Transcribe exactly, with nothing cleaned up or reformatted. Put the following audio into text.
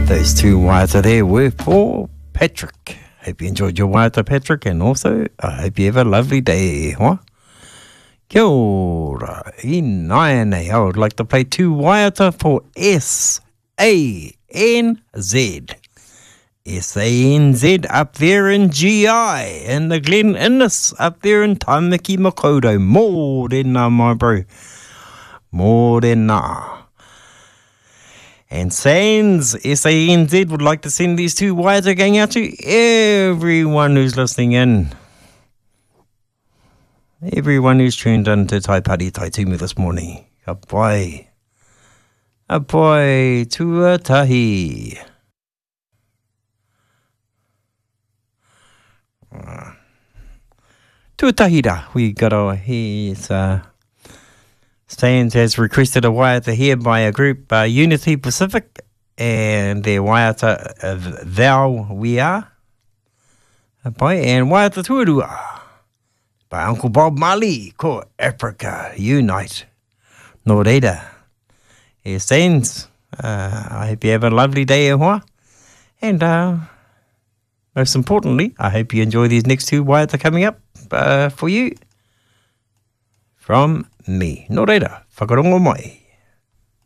Those two waiata there were for Patrick. Hope you enjoyed your waiata, Patrick, and also I hope you have a lovely day. Huh? Kia ora. I nine, I would like to play two waiata for S A N Z. S A N Z up there in G I, and the Glen Innes up there in Tamaki Makaurau. More than that, my bro. More than that. And Sands, S A N Z, would like to send these two waiata going out to everyone who's listening in. Everyone who's tuned in to Tai Pari Tai Tumu this morning. Apai. Apai tuatahi. Uh, tuatahira. We got our his uh Sands has requested a waiata here by a group, uh, Unity Pacific, and their waiata, uh, Thou We Are, by, and waiata Tuarua, by Uncle Bob Marley, called Africa Unite. No reira. Here, Sands, uh, I hope you have a lovely day, ahoa, and uh, most importantly, I hope you enjoy these next two waiata coming up uh, for you. From me. No reira, whakarongo mai.